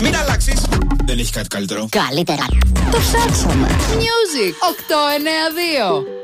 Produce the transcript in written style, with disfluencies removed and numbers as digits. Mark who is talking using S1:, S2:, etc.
S1: Μην αλλάξεις. Δεν έχει κάτι καλύτερο.
S2: Καλύτερα. Το ψάξαμε.
S3: Music 892.